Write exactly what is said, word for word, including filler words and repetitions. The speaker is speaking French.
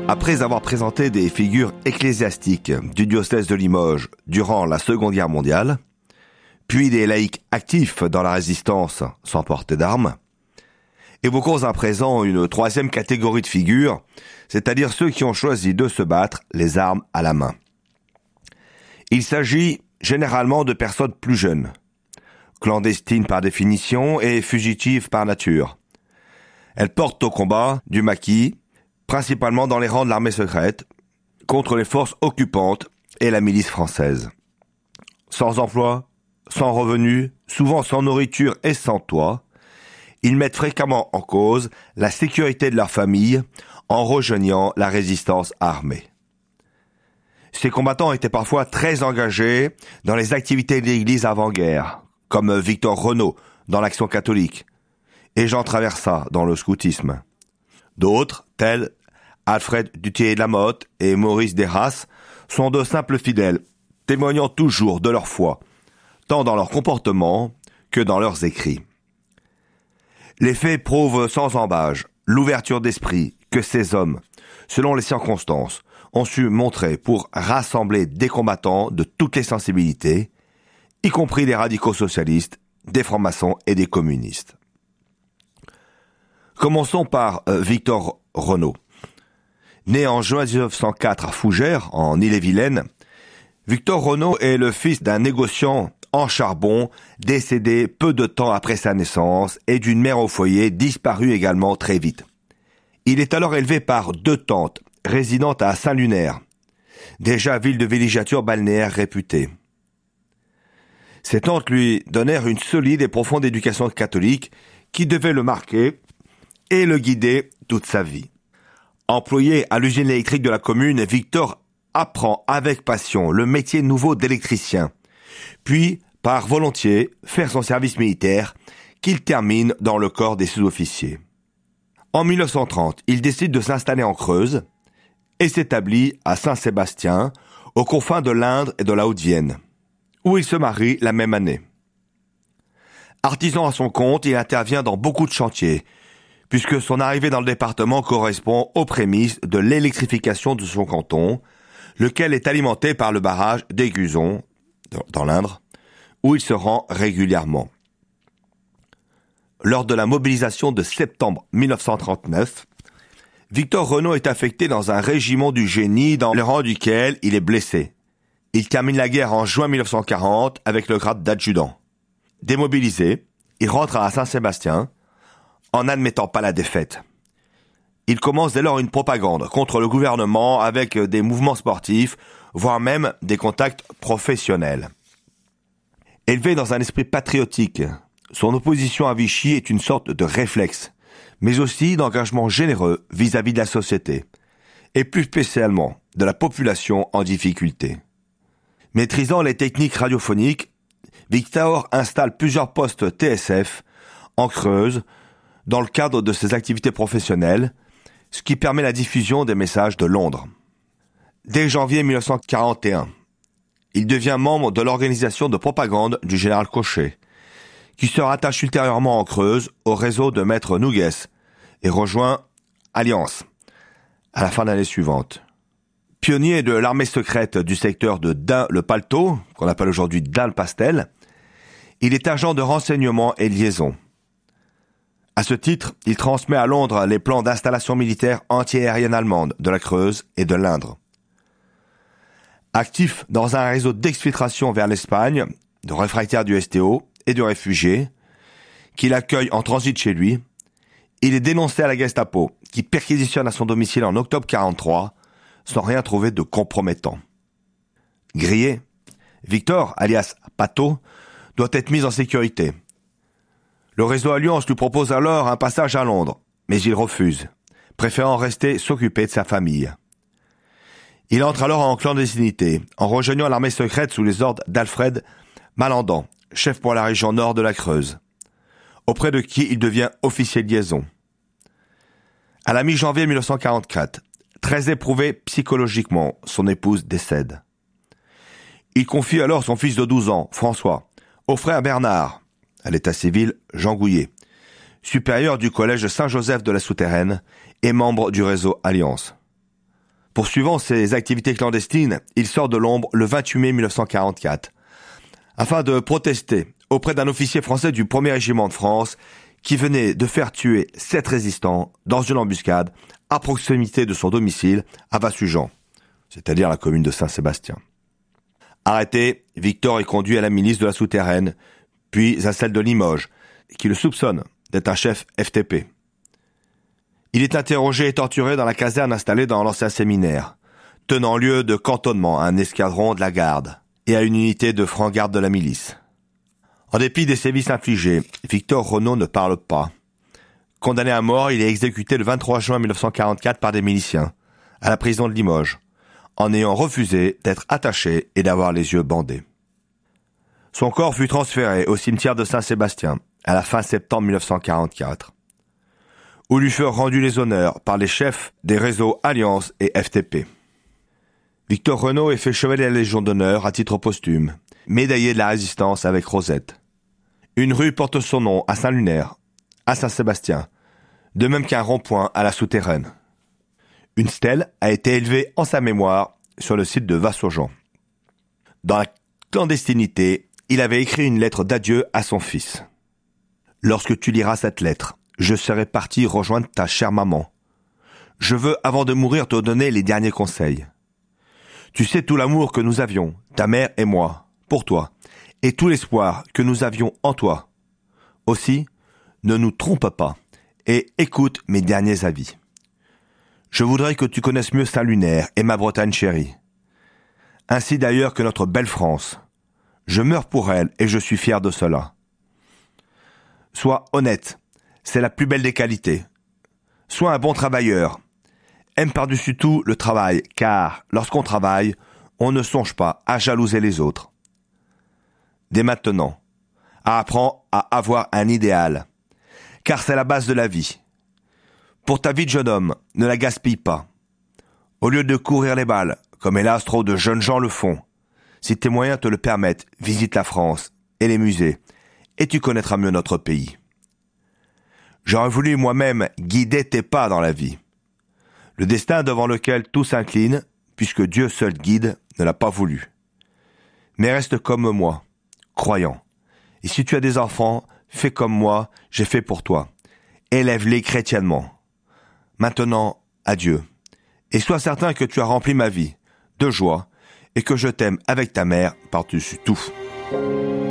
Après avoir présenté des figures ecclésiastiques du diocèse de Limoges durant la Seconde Guerre mondiale, puis des laïcs actifs dans la résistance sans porter d'armes, évoquons à présent une troisième catégorie de figures, c'est-à-dire ceux qui ont choisi de se battre les armes à la main. Il s'agit généralement de personnes plus jeunes, clandestines par définition et fugitives par nature. Elles portent au combat du maquis, principalement dans les rangs de l'armée secrète, contre les forces occupantes et la milice française. Sans emploi, sans revenus, souvent sans nourriture et sans toit, ils mettent fréquemment en cause la sécurité de leur famille en rejoignant la résistance armée. Ces combattants étaient parfois très engagés dans les activités de l'Église avant-guerre, comme Victor Renaud dans l'Action catholique et Jean Traversat dans le scoutisme. D'autres, tels Alfred Duthier-Lamotte et Maurice Derras, sont de simples fidèles, témoignant toujours de leur foi, tant dans leur comportement que dans leurs écrits. Les faits prouvent sans embâche l'ouverture d'esprit que ces hommes, selon les circonstances, ont su montrer pour rassembler des combattants de toutes les sensibilités, y compris des radicaux socialistes, des francs-maçons et des communistes. Commençons par euh, Victor Renaud. Né en juin dix-neuf cent quatre à Fougères, en Ille-et-Vilaine, Victor Renaud est le fils d'un négociant en charbon, décédé peu de temps après sa naissance, et d'une mère au foyer disparue également très vite. Il est alors élevé par deux tantes, résidant à Saint-Lunaire, déjà ville de villégiature balnéaire réputée. Ces tantes lui donnèrent une solide et profonde éducation catholique qui devait le marquer et le guider toute sa vie. Employé à l'usine électrique de la commune, Victor apprend avec passion le métier nouveau d'électricien, puis part volontiers faire son service militaire qu'il termine dans le corps des sous-officiers. En mille neuf cent trente, il décide de s'installer en Creuse et s'établit à Saint-Sébastien, aux confins de l'Indre et de la Haute-Vienne, où il se marie la même année. Artisan à son compte, il intervient dans beaucoup de chantiers, puisque son arrivée dans le département correspond aux prémices de l'électrification de son canton, lequel est alimenté par le barrage d'Aiguzon, dans l'Indre, où il se rend régulièrement. Lors de la mobilisation de septembre mille neuf cent trente-neuf, Victor Renaud est affecté dans un régiment du génie dans le rang duquel il est blessé. Il termine la guerre en juin mille neuf cent quarante avec le grade d'adjudant. Démobilisé, il rentre à Saint-Sébastien en n'admettant pas la défaite. Il commence dès lors une propagande contre le gouvernement avec des mouvements sportifs, voire même des contacts professionnels. Élevé dans un esprit patriotique, son opposition à Vichy est une sorte de réflexe, mais aussi d'engagement généreux vis-à-vis de la société, et plus spécialement de la population en difficulté. Maîtrisant les techniques radiophoniques, Victor installe plusieurs postes T S F en Creuse dans le cadre de ses activités professionnelles, ce qui permet la diffusion des messages de Londres. Dès janvier mille neuf cent quarante et un, il devient membre de l'organisation de propagande du général Cochet, qui se rattache ultérieurement en Creuse au réseau de Maître Noguès et rejoint Alliance à la fin de l'année suivante. Pionnier de l'armée secrète du secteur de Dun-le-Palteau, qu'on appelle aujourd'hui Dun-le-Pastel, il est agent de renseignement et liaison. À ce titre, il transmet à Londres les plans d'installation militaire antiaérienne allemande de la Creuse et de l'Indre. Actif dans un réseau d'exfiltration vers l'Espagne, de réfractaires du S T O et de réfugiés, qu'il accueille en transit chez lui, il est dénoncé à la Gestapo, qui perquisitionne à son domicile en octobre quarante-trois, sans rien trouver de compromettant. Grillé, Victor, alias Pato, doit être mis en sécurité. Le réseau Alliance lui propose alors un passage à Londres, mais il refuse, préférant rester s'occuper de sa famille. Il entre alors en clandestinité, en rejoignant l'armée secrète sous les ordres d'Alfred Malandan, chef pour la région nord de la Creuse, auprès de qui il devient officier de liaison. À la mi-janvier mille neuf cent quarante-quatre, très éprouvé psychologiquement, son épouse décède. Il confie alors son fils de douze ans, François, au frère Bernard, à l'état civil Jean Gouillet, supérieur du collège Saint-Joseph de la Souterraine et membre du réseau Alliance. Poursuivant ses activités clandestines, il sort de l'ombre le vingt-huit mai mille neuf cent quarante-quatre, afin de protester auprès d'un officier français du premier régiment de France qui venait de faire tuer sept résistants dans une embuscade à proximité de son domicile à Vassujean, c'est-à-dire la commune de Saint-Sébastien. Arrêté, Victor est conduit à la milice de la Souterraine, puis à celle de Limoges, qui le soupçonne d'être un chef F T P. Il est interrogé et torturé dans la caserne installée dans l'ancien séminaire, tenant lieu de cantonnement à un escadron de la garde et à une unité de francs-gardes de la milice. En dépit des sévices infligés, Victor Renaud ne parle pas. Condamné à mort, il est exécuté le vingt-trois juin mille neuf cent quarante-quatre par des miliciens, à la prison de Limoges, en ayant refusé d'être attaché et d'avoir les yeux bandés. Son corps fut transféré au cimetière de Saint-Sébastien à la fin septembre mille neuf cent quarante-quatre, où lui furent rendus les honneurs par les chefs des réseaux Alliance et F T P. Victor Renaud est fait chevalier de la Légion d'honneur à titre posthume, médaillé de la Résistance avec Rosette. Une rue porte son nom à Saint-Lunaire, à Saint-Sébastien, de même qu'un rond-point à la Souterraine. Une stèle a été élevée en sa mémoire sur le site de Vassourgeon. Dans la clandestinité, il avait écrit une lettre d'adieu à son fils. « Lorsque tu liras cette lettre, je serai parti rejoindre ta chère maman. Je veux, avant de mourir, te donner les derniers conseils. Tu sais tout l'amour que nous avions, ta mère et moi, pour toi, et tout l'espoir que nous avions en toi. Aussi, ne nous trompe pas et écoute mes derniers avis. Je voudrais que tu connaisses mieux Saint-Lunaire et ma Bretagne chérie. Ainsi d'ailleurs que notre belle France. Je meurs pour elle et je suis fier de cela. Sois honnête, c'est la plus belle des qualités. Sois un bon travailleur. Aime par-dessus tout le travail, car lorsqu'on travaille, on ne songe pas à jalouser les autres. Dès maintenant, apprends à avoir un idéal, car c'est la base de la vie. Pour ta vie de jeune homme, ne la gaspille pas. Au lieu de courir les balles, comme hélas trop de jeunes gens le font, si tes moyens te le permettent, visite la France et les musées, et tu connaîtras mieux notre pays. J'aurais voulu moi-même guider tes pas dans la vie. Le destin devant lequel tout s'incline, puisque Dieu seul guide, ne l'a pas voulu. Mais reste comme moi, croyant. Et si tu as des enfants, fais comme moi, j'ai fait pour toi. Élève-les chrétiennement. Maintenant, adieu. Et sois certain que tu as rempli ma vie de joie et que je t'aime avec ta mère par-dessus tout.